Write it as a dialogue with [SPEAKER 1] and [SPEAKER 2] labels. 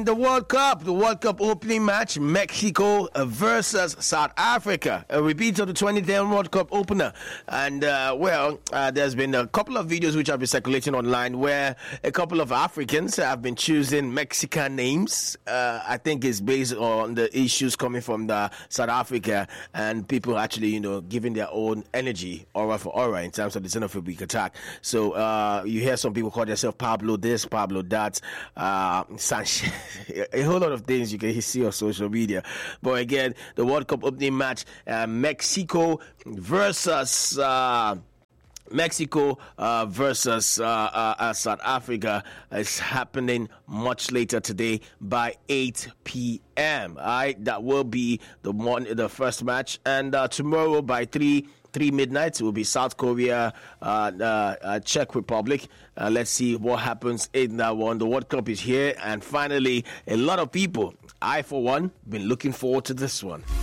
[SPEAKER 1] The World Cup opening match, Mexico versus South Africa. A repeat of the 2010 World Cup opener. And, there's been a couple of videos which have been circulating online where a couple of Africans have been choosing Mexican names. I think it's based on the issues coming from the South Africa and people actually, giving their own energy, aura for aura, in terms of the xenophobic attack. So, you hear some people call themselves Pablo this, Pablo that, Sanchez. A whole lot of things you can see on social media. But again, the World Cup opening match, Mexico versus South Africa is happening much later today by 8 p.m. All right, that will be the first match, and tomorrow by 3 midnight it will be South Korea, Czech Republic. Let's see what happens in that one. The World Cup is here, and finally, a lot of people, I for one, been looking forward to this one.